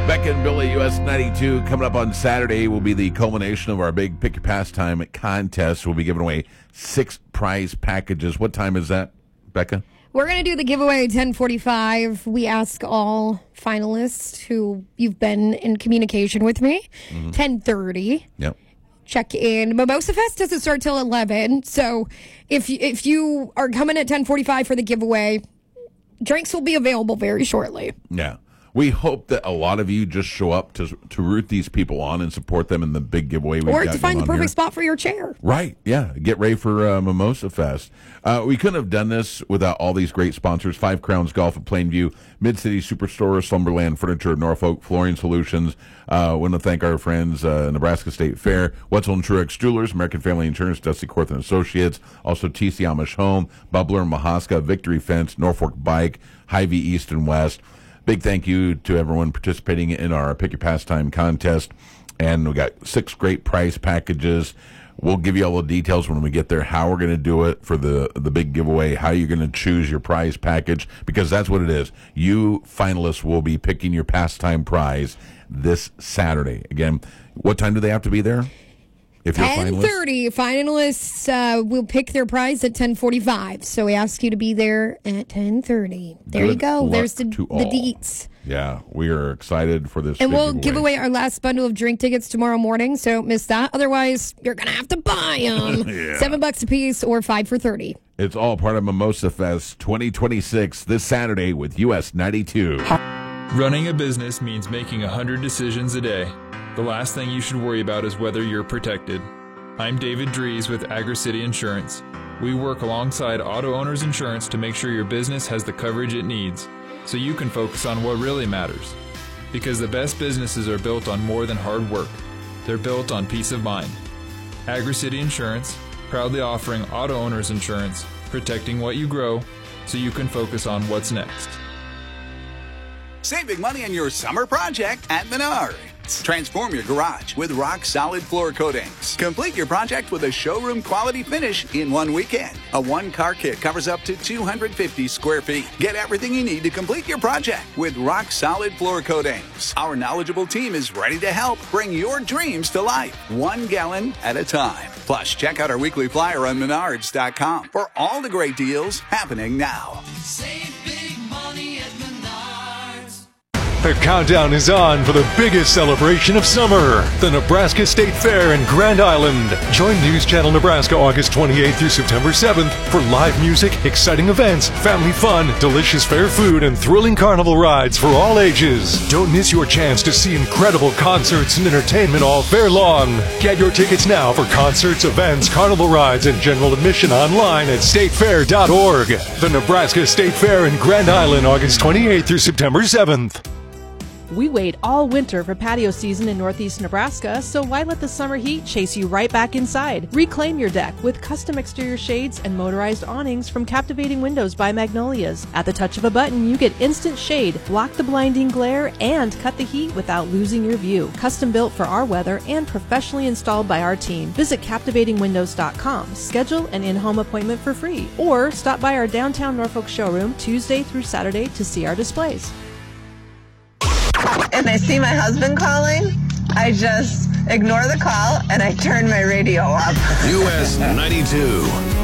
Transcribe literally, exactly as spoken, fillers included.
Becca and Billy, U S ninety-two, coming up on Saturday will be the culmination of our big Pick Your Pastime contest. We'll be giving away six prize packages. What time is that, Becca? We're going to do the giveaway at ten forty-five. We ask all finalists who you've been in communication with me. Mm-hmm. ten thirty. Yep. Check in. Mimosa Fest doesn't start till eleven. So if you, if you are coming at ten forty-five for the giveaway, drinks will be available very shortly. Yeah. We hope that a lot of you just show up to to root these people on and support them in the big giveaway we've Or got to find the going on perfect here. spot for your chair. Right, yeah. Get ready for uh, Mimosa Fest. Uh, we couldn't have done this without all these great sponsors. Five Crowns Golf at Plainview, Mid-City Superstore, Slumberland Furniture, Norfolk Flooring Solutions. I uh, want to thank our friends, uh, Nebraska State Fair, Wetzel and Truex Jewelers, American Family Insurance, Dusty Korth and Associates, also T C Amish Home, Bubbler and Mahaska, Victory Fence, Norfolk Bike, Hy-Vee East and West. Big thank you to everyone participating in our Pick Your Pastime contest. And we got six great prize packages. We'll give you all the details when we get there, how we're going to do it for the, the big giveaway, how you're going to choose your prize package, because that's what it is. You finalists will be picking your pastime prize this Saturday. Again, what time do they have to be there? If you're ten thirty, finalists uh, will pick their prize at ten forty-five. So we ask you to be there at ten thirty. There Good you go. luck There's the, to the all. deets. Yeah, we are excited for this. And big we'll giveaway. give away our last bundle of drink tickets tomorrow morning, so don't miss that. Otherwise, you're going to have to buy them. Yeah. Seven bucks a piece or five for thirty. It's all part of Mimosa Fest twenty twenty-six this Saturday with U S ninety-two. Running a business means making one hundred decisions a day. The last thing you should worry about is whether you're protected. I'm David Dries with AgriCity Insurance. We work alongside Auto Owners Insurance to make sure your business has the coverage it needs, so you can focus on what really matters. Because the best businesses are built on more than hard work. They're built on peace of mind. AgriCity Insurance, proudly offering Auto Owners Insurance, protecting what you grow, so you can focus on what's next. Save big money on your summer project at Menards. Transform your garage with rock-solid floor coatings. Complete your project with a showroom-quality finish in one weekend. A one-car kit covers up to two hundred fifty square feet. Get everything you need to complete your project with rock-solid floor coatings. Our knowledgeable team is ready to help bring your dreams to life, one gallon at a time. Plus, check out our weekly flyer on menards dot com for all the great deals happening now. Save big money at Menards. The countdown is on for the biggest celebration of summer, the Nebraska State Fair in Grand Island. Join News Channel Nebraska August twenty-eighth through September seventh for live music, exciting events, family fun, delicious fair food, and thrilling carnival rides for all ages. Don't miss your chance to see incredible concerts and entertainment all fair long. Get your tickets now for concerts, events, carnival rides, and general admission online at state fair dot org. The Nebraska State Fair in Grand Island August twenty-eighth through September seventh. We wait all winter for patio season in northeast Nebraska, so why let the summer heat chase you right back inside? Reclaim your deck with custom exterior shades and motorized awnings from Captivating Windows by Magnolias. At the touch of a button, you get instant shade, block the blinding glare, and cut the heat without losing your view. Custom built for our weather and professionally installed by our team. Visit captivating windows dot com. Schedule an in-home appointment for free, or stop by our downtown Norfolk showroom Tuesday through Saturday to see our displays. And I see my husband calling, I just ignore the call and I turn my radio up. U S ninety-two.